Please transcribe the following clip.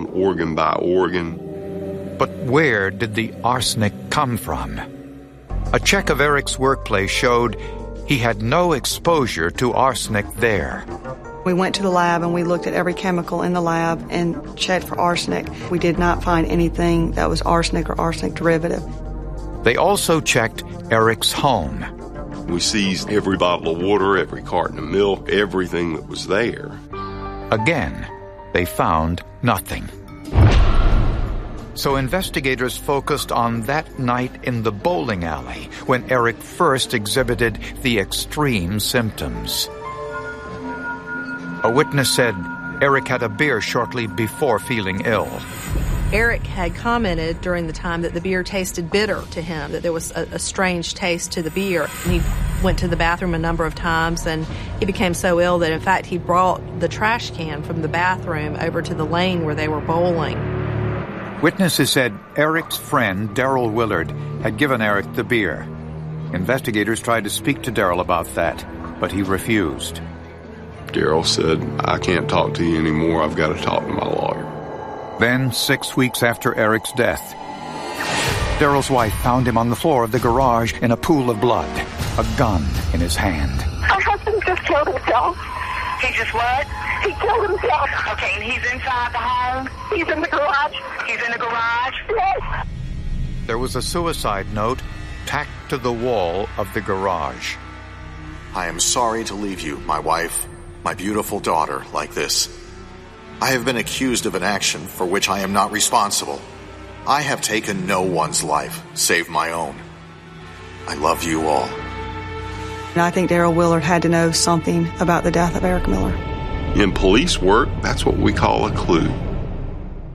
going organ by organ. But where did the arsenic come from? A check of Eric's workplace showed he had no exposure to arsenic there. We went to the lab and we looked at every chemical in the lab and checked for arsenic. We did not find anything that was arsenic or arsenic derivative. They also checked Eric's home. We seized every bottle of water, every carton of milk, everything that was there. Again, they found nothing. So investigators focused on that night in the bowling alley when Eric first exhibited the extreme symptoms. A witness said Eric had a beer shortly before feeling ill. Eric had commented during the time that the beer tasted bitter to him, that there was a strange taste to the beer. And he went to the bathroom a number of times, and he became so ill that, in fact, he brought the trash can from the bathroom over to the lane where they were bowling. Witnesses said Eric's friend, Daryl Willard, had given Eric the beer. Investigators tried to speak to Daryl about that, but he refused. Daryl said, "I can't talk to you anymore. I've got to talk to my lawyer." Then, 6 weeks after Eric's death, Daryl's wife found him on the floor of the garage in a pool of blood, a gun in his hand. My husband just killed himself. He just what? He killed himself. Okay, and he's inside the home? He's in the garage. He's in the garage? Yes. There was a suicide note tacked to the wall of the garage. I am sorry to leave you, my wife, my beautiful daughter, like this. I have been accused of an action for which I am not responsible. I have taken no one's life, save my own. I love you all. And I think Daryl Willard had to know something about the death of Eric Miller. In police work, that's what we call a clue.